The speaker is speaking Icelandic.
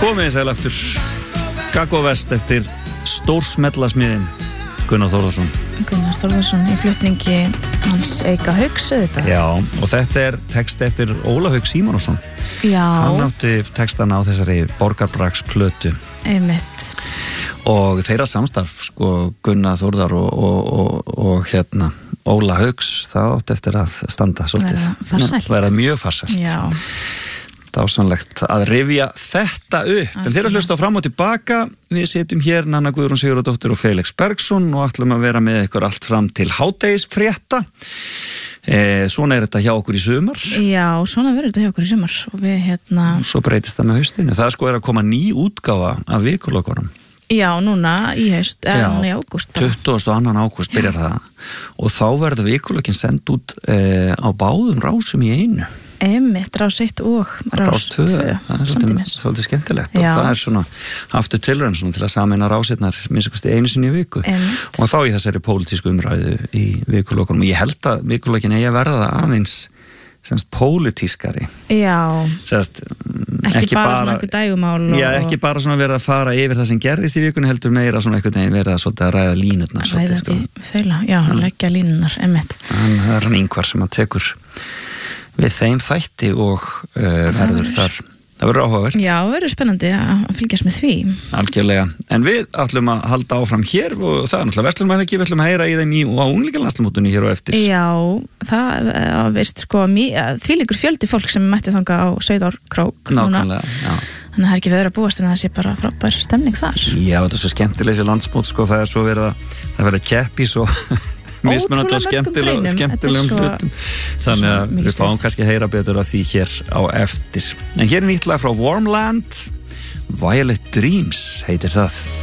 Komið sæl aftur Gagovest eftir stórsmellasmiðin Gunnar Þórðarsson í flutningi hans Eika Hauks auðvitað. Já, og þetta er texti eftir Óla Hauk Símonarson. Já. Hann átti textana á þessari Borgarbrags plötu. Einmitt. Og þeirra samstarf, sko, Gunnar Þórðar og hérna Óla Hauks, það átti eftir að standa svolítið. Verða mjög farsælt. Já. Dásanlegt að rifja þetta upp. En þeir að hlusta fram og tilbaka. Við setjum hér Nanna Guðrún Sigurðardóttir og Felix Bergsson og ætlum að vera með ykkur allt fram til hádegisfrétta. Svona er þetta hjá okkur í sumar. Já, svona verður þetta hjá okkur í sumar. Og við Svo breytist það með haustinu. Það sko er að koma ný útgáfa af vikulokunum. Já, núna í haust, núna í ágúst. 22. ágúst byrjar það. Og þá verður vikulokin send út á báðum rásum í einu. Einmitt, Rás 1 og Rás 2. Það er svolítið skemmtilegt. Já. Og það er svona aftur tilraun til að sameina rásirnar minnstakosti einu sinni í viku. Einmitt. Og þá í þessari pólitísku umræðu í vikulokunum. Ég held að vikulokin eigi að verða það aðeins pólitískari. Já. Ekki bara svona einhver dægumál. Já, ekki bara svona verið að fara yfir það sem gerðist í vikunni, heldur meira svona einhvern veginn verið að ræða línurnar. Leggja línurnar, einmitt. Það er hann Ingvar sem að tekur við þeim þætti og verður þar. Það verður áhugavert. Já, verður spennandi að fylgjast með því. Algjörlega. En við ætlum að halda áfram hér og það er náttúrulega verslunarmannahelgi, við ætlum að heyra í þeim á unglingalandsmótinu hér og eftir. Já, það veist þvílíkur fjöldi fólk sem mætti þanga á Sauðárkrók núna. Nákvæmlega, já. Þannig að það er ekki verið að búast en það sé bara frábær stemning þar. Já, þetta er svo skemmtileg þessi landsmót, sko, það er svo verið keppis og mismunandi og skemmtilegum hlutum. Þannig að við fáum kannski að heyra betur af því hér á eftir. En hér er nýtt lag frá Warmland, Violet Dreams heitir það.